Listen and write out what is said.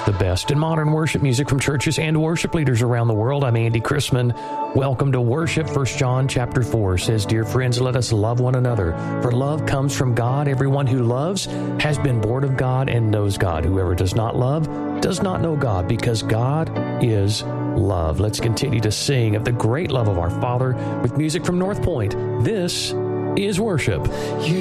The best in modern worship music from churches and worship leaders around the world. I'm Andy Chrisman. Welcome to worship. 1 John chapter 4 says, "Dear friends, let us love one another, for love comes from God. Everyone who loves has been born of God and knows God. Whoever does not love does not know God, because God is love." Let's continue to sing of the great love of our Father with music from North Point. This is worship.